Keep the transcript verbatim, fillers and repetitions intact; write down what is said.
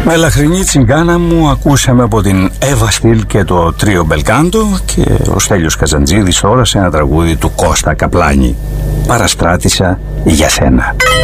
Με ελαφρυνή τσιγκάνα μου ακούσαμε από την Εύα Στυλ και το τρίο Μπελκάντο και ο Στέλιος Καζαντζίδης τώρα σε ένα τραγούδι του Κώστα Καπλάνη. Παραστράτησα για σένα.